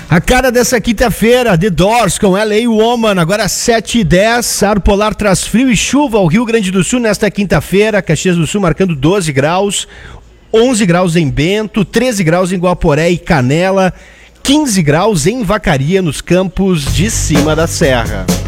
A cara dessa quinta-feira, The Doors com LA Woman, agora 7h10, ar polar traz frio e chuva ao Rio Grande do Sul nesta quinta-feira, Caxias do Sul marcando 12 graus, 11 graus em Bento, 13 graus em Guaporé e Canela, 15 graus em Vacaria, nos campos de cima da serra.